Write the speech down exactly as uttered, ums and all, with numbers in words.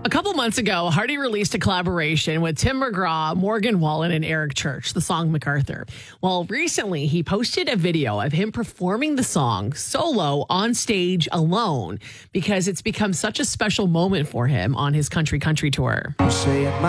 A couple months ago, Hardy released a collaboration with Tim McGraw, Morgan Wallen, and Eric Church, the song MacArthur. Well, recently he posted a video of him performing the song solo on stage alone because it's become such a special moment for him on his country country tour. Say it